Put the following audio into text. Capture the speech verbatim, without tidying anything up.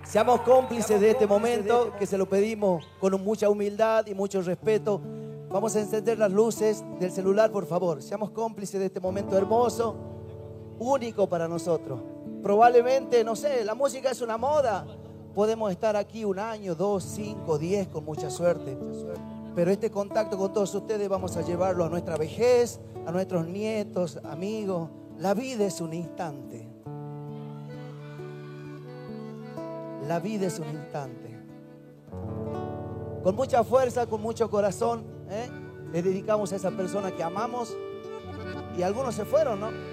Seamos cómplices de este momento, que se lo pedimos con mucha humildad y mucho respeto. Vamos a encender las luces del celular, por favor. Seamos cómplices de este momento hermoso, único para nosotros. Probablemente, no sé, la música es una moda. Podemos estar aquí un año, dos, cinco, diez, con mucha suerte. Pero este contacto con todos ustedes vamos a llevarlo a nuestra vejez, a nuestros nietos, amigos. La vida es un instante. La vida es un instante. Con mucha fuerza, con mucho corazón, ¿eh? Le dedicamos a esa persona que amamos. Y algunos se fueron, ¿no?